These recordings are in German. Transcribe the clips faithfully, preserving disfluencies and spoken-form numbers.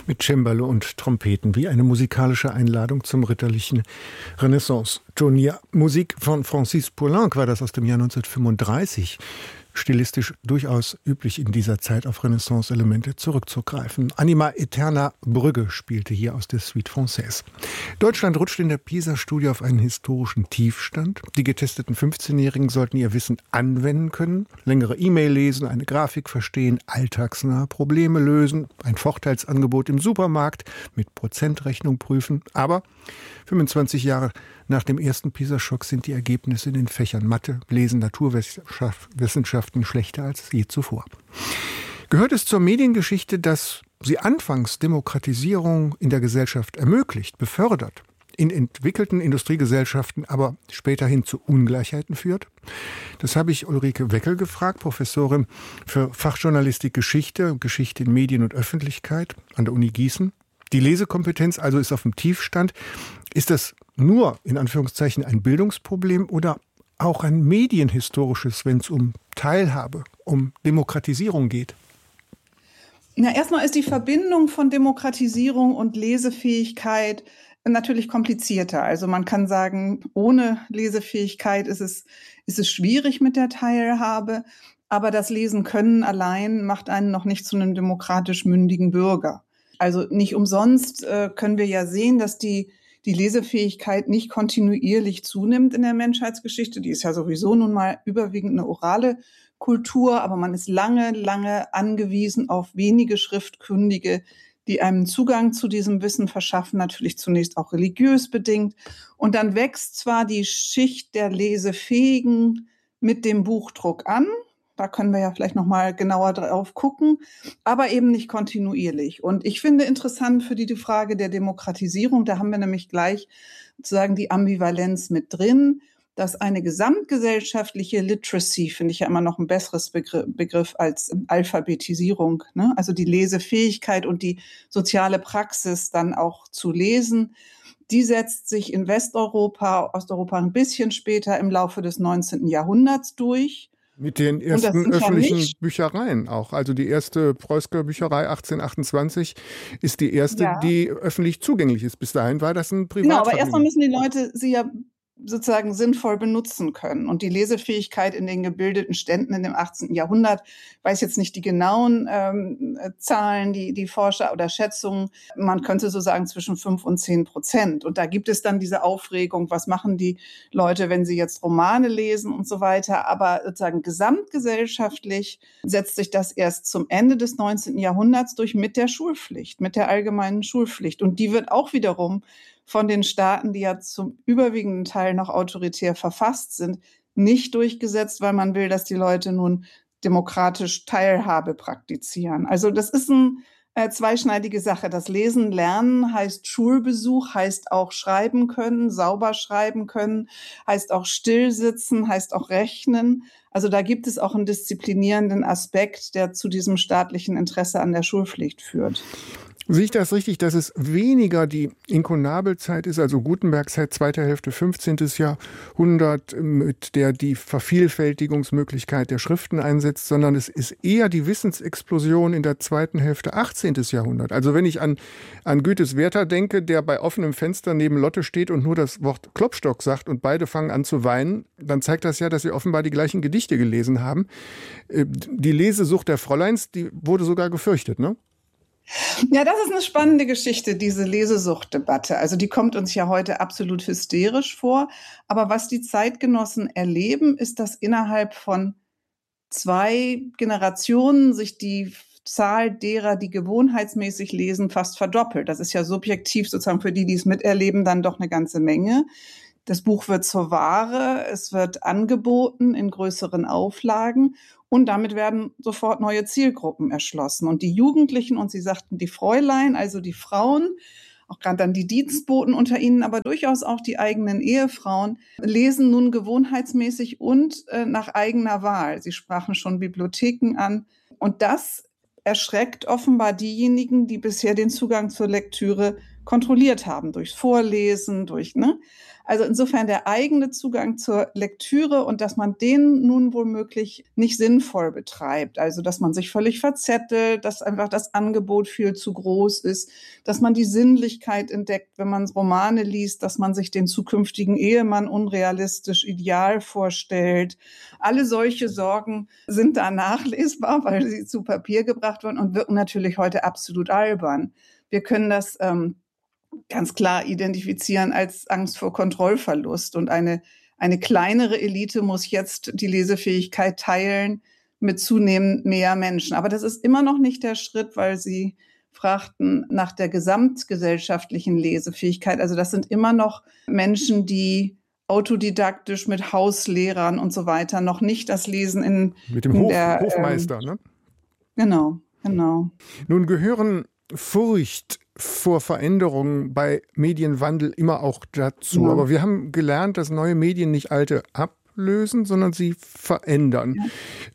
mit Cembalo und Trompeten, wie eine musikalische Einladung zum ritterlichen Renaissance-Turnier. Musik von Francis Poulenc war das aus dem Jahr neunzehnhundertfünfunddreißig. Stilistisch durchaus üblich in dieser Zeit auf Renaissance-Elemente zurückzugreifen. Anima Eterna Brügge spielte hier aus der Suite Française. Deutschland rutscht in der PISA-Studie auf einen historischen Tiefstand. Die getesteten fünfzehnjährigen sollten ihr Wissen anwenden können, längere E-Mail lesen, eine Grafik verstehen, alltagsnahe Probleme lösen, ein Vorteilsangebot im Supermarkt mit Prozentrechnung prüfen. Aber fünfundzwanzig Jahre nach dem ersten PISA-Schock sind die Ergebnisse in den Fächern Mathe, Lesen, Naturwissenschaften schlechter als je zuvor. Gehört es zur Mediengeschichte, dass sie anfangs Demokratisierung in der Gesellschaft ermöglicht, befördert, in entwickelten Industriegesellschaften aber späterhin zu Ungleichheiten führt? Das habe ich Ulrike Weckel gefragt, Professorin für Fachjournalistik Geschichte, Geschichte in Medien und Öffentlichkeit an der Uni Gießen. Die Lesekompetenz also ist auf dem Tiefstand. Ist das nur, in Anführungszeichen, ein Bildungsproblem oder auch ein medienhistorisches, wenn es um Teilhabe, um Demokratisierung geht? Na, erstmal ist die Verbindung von Demokratisierung und Lesefähigkeit natürlich komplizierter. Also man kann sagen, ohne Lesefähigkeit ist es, ist es schwierig mit der Teilhabe. Aber das Lesen können allein macht einen noch nicht zu einem demokratisch mündigen Bürger. Also nicht umsonst äh, können wir ja sehen, dass die, die Lesefähigkeit nicht kontinuierlich zunimmt in der Menschheitsgeschichte. Die ist ja sowieso nun mal überwiegend eine orale Kultur, aber man ist lange, lange angewiesen auf wenige Schriftkundige, die einem Zugang zu diesem Wissen verschaffen, natürlich zunächst auch religiös bedingt. Und dann wächst zwar die Schicht der Lesefähigen mit dem Buchdruck an, da können wir ja vielleicht noch mal genauer drauf gucken, aber eben nicht kontinuierlich. Und ich finde interessant für die, die Frage der Demokratisierung, da haben wir nämlich gleich sozusagen die Ambivalenz mit drin, dass eine gesamtgesellschaftliche Literacy, finde ich ja immer noch ein besseres Begriff, Begriff als Alphabetisierung, ne? Also die Lesefähigkeit und die soziale Praxis dann auch zu lesen, die setzt sich in Westeuropa, Osteuropa ein bisschen später im Laufe des neunzehnten Jahrhunderts durch. Mit den ersten öffentlichen ja Büchereien auch. Also die erste Preußker Bücherei achtzehnhundertachtundzwanzig ist die erste, ja, die öffentlich zugänglich ist. Bis dahin war das ein Privatvergnügen. Genau, aber erstmal müssen die Leute sie ja sozusagen sinnvoll benutzen können. Und die Lesefähigkeit in den gebildeten Ständen in dem achtzehnten Jahrhundert, weiß jetzt nicht die genauen ähm, Zahlen, die, die Forscher oder Schätzungen, man könnte so sagen zwischen fünf und zehn Prozent. Und da gibt es dann diese Aufregung, was machen die Leute, wenn sie jetzt Romane lesen und so weiter. Aber sozusagen gesamtgesellschaftlich setzt sich das erst zum Ende des neunzehnten Jahrhunderts durch mit der Schulpflicht, mit der allgemeinen Schulpflicht. Und die wird auch wiederum von den Staaten, die ja zum überwiegenden Teil noch autoritär verfasst sind, nicht durchgesetzt, weil man will, dass die Leute nun demokratisch Teilhabe praktizieren. Also das ist eine äh, zweischneidige Sache. Das Lesen, Lernen heißt Schulbesuch, heißt auch schreiben können, sauber schreiben können, heißt auch stillsitzen, heißt auch rechnen. Also da gibt es auch einen disziplinierenden Aspekt, der zu diesem staatlichen Interesse an der Schulpflicht führt. Sehe ich das richtig, dass es weniger die Inkunabelzeit ist, also Gutenbergzeit, zweite Hälfte fünfzehnten. Jahrhundert, mit der die Vervielfältigungsmöglichkeit der Schriften einsetzt, sondern es ist eher die Wissensexplosion in der zweiten Hälfte achtzehnten. Jahrhundert. Also wenn ich an, an Goethes Werther denke, der bei offenem Fenster neben Lotte steht und nur das Wort Klopstock sagt und beide fangen an zu weinen, dann zeigt das ja, dass sie offenbar die gleichen Gedichte gelesen haben. Die Lesesucht der Fräuleins, die wurde sogar gefürchtet, ne? Ja, das ist eine spannende Geschichte, diese Lesesuchtdebatte. Also die kommt uns ja heute absolut hysterisch vor. Aber was die Zeitgenossen erleben, ist, dass innerhalb von zwei Generationen sich die Zahl derer, die gewohnheitsmäßig lesen, fast verdoppelt. Das ist ja subjektiv sozusagen für die, die es miterleben, dann doch eine ganze Menge. Das Buch wird zur Ware, es wird angeboten in größeren Auflagen und damit werden sofort neue Zielgruppen erschlossen. Und die Jugendlichen, und Sie sagten die Fräulein, also die Frauen, auch gerade dann die Dienstboten unter ihnen, aber durchaus auch die eigenen Ehefrauen, lesen nun gewohnheitsmäßig und äh, nach eigener Wahl. Sie sprachen schon Bibliotheken an. Und das erschreckt offenbar diejenigen, die bisher den Zugang zur Lektüre kontrolliert haben, durchs Vorlesen, durch, ne? Also insofern der eigene Zugang zur Lektüre und dass man den nun womöglich nicht sinnvoll betreibt. Also dass man sich völlig verzettelt, dass einfach das Angebot viel zu groß ist, dass man die Sinnlichkeit entdeckt, wenn man Romane liest, dass man sich den zukünftigen Ehemann unrealistisch ideal vorstellt. Alle solche Sorgen sind da nachlesbar, weil sie zu Papier gebracht wurden und wirken natürlich heute absolut albern. Wir können das ähm, ganz klar identifizieren als Angst vor Kontrollverlust. Und eine, eine kleinere Elite muss jetzt die Lesefähigkeit teilen mit zunehmend mehr Menschen. Aber das ist immer noch nicht der Schritt, weil Sie fragten nach der gesamtgesellschaftlichen Lesefähigkeit. Also das sind immer noch Menschen, die autodidaktisch mit Hauslehrern und so weiter noch nicht das Lesen in, mit dem in Hof, der, Hofmeister, ähm, ne? Genau, genau. Nun gehören Furcht vor Veränderungen bei Medienwandel immer auch dazu. Ja. Aber wir haben gelernt, dass neue Medien nicht alte ablösen, sondern sie verändern. Ja.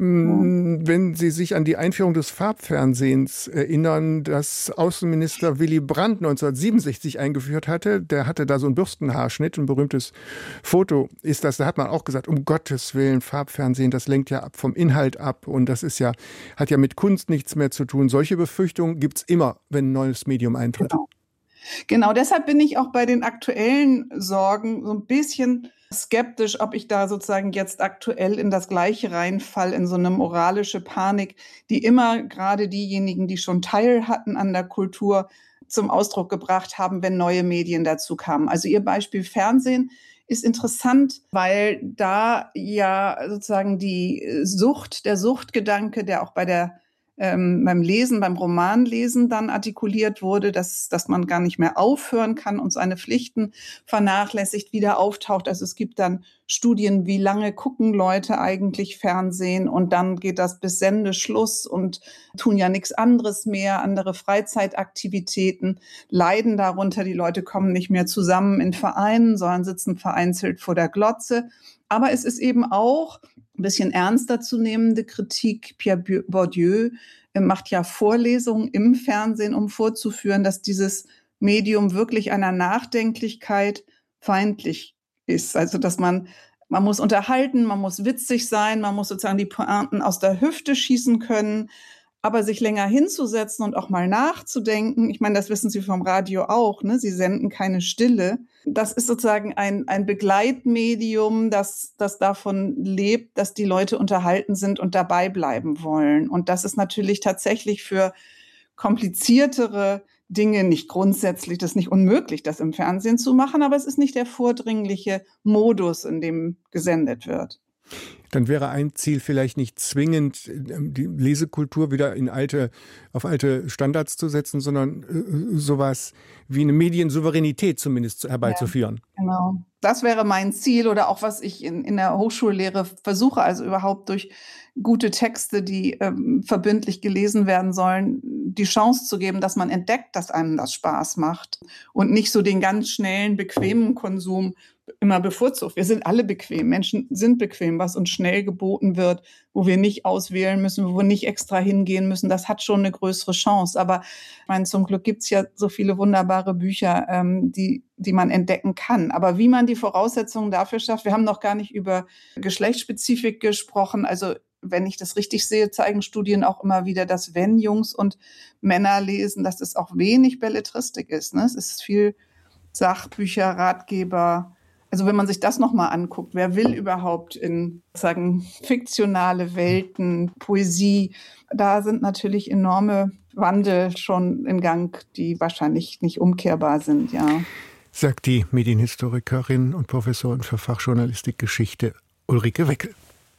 Wenn Sie sich an die Einführung des Farbfernsehens erinnern, das Außenminister Willy Brandt neunzehnhundertsiebenundsechzig eingeführt hatte, der hatte da so einen Bürstenhaarschnitt, ein berühmtes Foto ist das, da hat man auch gesagt, um Gottes Willen, Farbfernsehen, das lenkt ja ab vom Inhalt ab und das ist ja, hat ja mit Kunst nichts mehr zu tun. Solche Befürchtungen gibt es immer, wenn ein neues Medium eintritt. Genau. Genau, deshalb bin ich auch bei den aktuellen Sorgen so ein bisschen skeptisch, ob ich da sozusagen jetzt aktuell in das Gleiche reinfall, in so eine moralische Panik, die immer gerade diejenigen, die schon Teil hatten an der Kultur, zum Ausdruck gebracht haben, wenn neue Medien dazu kamen. Also Ihr Beispiel Fernsehen ist interessant, weil da ja sozusagen die Sucht, der Suchtgedanke, der auch bei der Ähm, beim Lesen, beim Romanlesen dann artikuliert wurde, dass, dass man gar nicht mehr aufhören kann und seine Pflichten vernachlässigt, wieder auftaucht. Also es gibt dann Studien, wie lange gucken Leute eigentlich Fernsehen und dann geht das bis Sendeschluss und tun ja nichts anderes mehr, andere Freizeitaktivitäten, leiden darunter. Die Leute kommen nicht mehr zusammen in Vereinen, sondern sitzen vereinzelt vor der Glotze. Aber es ist eben auch ein bisschen ernster zu nehmende Kritik. Pierre Bourdieu macht ja Vorlesungen im Fernsehen, um vorzuführen, dass dieses Medium wirklich einer Nachdenklichkeit feindlich ist. Also dass man, man muss unterhalten, man muss witzig sein, man muss sozusagen die Pointen aus der Hüfte schießen können. Aber sich länger hinzusetzen und auch mal nachzudenken, ich meine, das wissen Sie vom Radio auch, ne? Sie senden keine Stille. Das ist sozusagen ein, ein Begleitmedium, das, das davon lebt, dass die Leute unterhalten sind und dabei bleiben wollen. Und das ist natürlich tatsächlich für kompliziertere Dinge nicht grundsätzlich, das ist nicht unmöglich, das im Fernsehen zu machen, aber es ist nicht der vordringliche Modus, in dem gesendet wird. Dann wäre ein Ziel vielleicht nicht zwingend, die Lesekultur wieder in alte, auf alte Standards zu setzen, sondern äh, sowas wie eine Mediensouveränität zumindest herbeizuführen. Ja, genau. Das wäre mein Ziel oder auch was ich in, in der Hochschullehre versuche, also überhaupt durch gute Texte, die ähm, verbindlich gelesen werden sollen, die Chance zu geben, dass man entdeckt, dass einem das Spaß macht und nicht so den ganz schnellen, bequemen Konsum immer bevorzugt. Wir sind alle bequem. Menschen sind bequem, was uns schnell geboten wird, wo wir nicht auswählen müssen, wo wir nicht extra hingehen müssen. Das hat schon eine größere Chance. Aber ich meine, zum Glück gibt es ja so viele wunderbare Bücher, ähm, die, die man entdecken kann. Aber wie man die Voraussetzungen dafür schafft, wir haben noch gar nicht über Geschlechtsspezifik gesprochen. Also wenn ich das richtig sehe, zeigen Studien auch immer wieder, dass wenn Jungs und Männer lesen, dass es auch wenig Belletristik ist. Ne? Es ist viel Sachbücher, Ratgeber. Also wenn man sich das nochmal anguckt, wer will überhaupt in, sagen, fiktionale Welten, Poesie, da sind natürlich enorme Wandel schon in Gang, die wahrscheinlich nicht umkehrbar sind, ja. Sagt die Medienhistorikerin und Professorin für Fachjournalistik Geschichte Ulrike Weckel.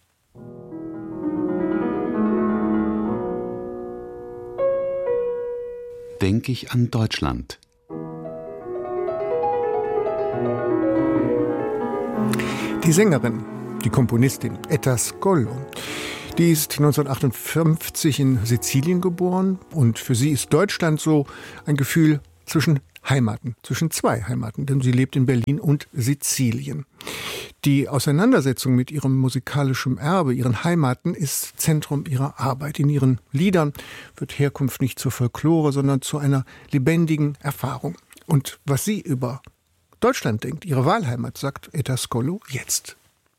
Denke ich an Deutschland. Die Sängerin, die Komponistin Etta Scollo, die ist neunzehnhundertachtundfünfzig in Sizilien geboren und für sie ist Deutschland so ein Gefühl zwischen Heimaten, zwischen zwei Heimaten, denn sie lebt in Berlin und Sizilien. Die Auseinandersetzung mit ihrem musikalischen Erbe, ihren Heimaten, ist Zentrum ihrer Arbeit. In ihren Liedern wird Herkunft nicht zur Folklore, sondern zu einer lebendigen Erfahrung. Und was sie über Deutschland denkt, ihre Wahlheimat, sagt Etta Scolo jetzt.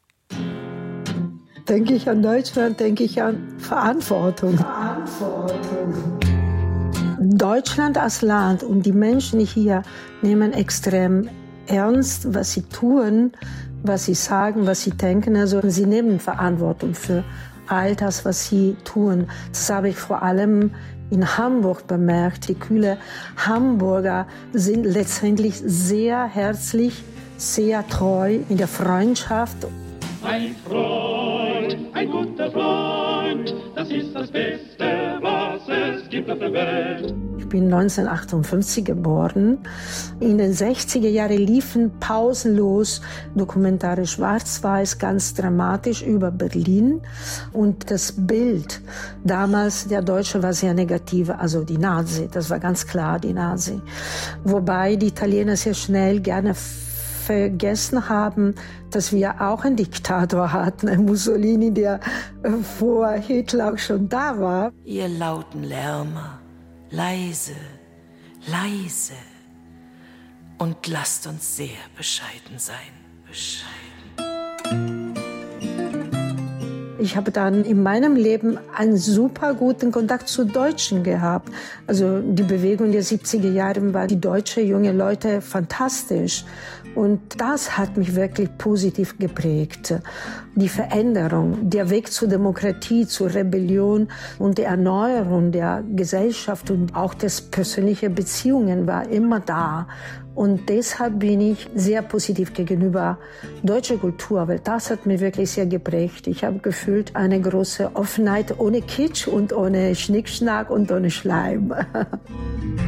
Denke ich an Deutschland, denke ich an Verantwortung. Verantwortung. Deutschland als Land und die Menschen hier nehmen extrem ernst, was sie tun, was sie sagen, was sie denken. Also sie nehmen Verantwortung für all das, was sie tun. Das habe ich vor allem in Hamburg bemerkt. Die kühle Hamburger sind letztendlich sehr herzlich, sehr treu in der Freundschaft. Ein Freund, ein guter Freund, das ist das Beste, was es gibt auf der Welt. Ich bin neunzehnhundertachtundfünfzig geboren. In den sechziger Jahren liefen pausenlos Dokumentare schwarz-weiß, ganz dramatisch über Berlin. Und das Bild damals der Deutsche war sehr negativ, also die Nazi, das war ganz klar die Nazi. Wobei die Italiener sehr schnell gerne vergessen haben, dass wir auch einen Diktator hatten, Mussolini, der vor Hitler auch schon da war. Ihr lauten Lärmer, leise, leise und lasst uns sehr bescheiden sein, bescheiden. Ich habe dann in meinem Leben einen super guten Kontakt zu Deutschen gehabt. Also die Bewegung der siebziger Jahre war die deutsche junge Leute fantastisch. Und das hat mich wirklich positiv geprägt. Die Veränderung, der Weg zur Demokratie, zur Rebellion und der Erneuerung der Gesellschaft und auch des persönlichen Beziehungen war immer da. Und deshalb bin ich sehr positiv gegenüber deutscher Kultur, weil das hat mich wirklich sehr geprägt. Ich habe gefühlt eine große Offenheit ohne Kitsch und ohne Schnickschnack und ohne Schleim.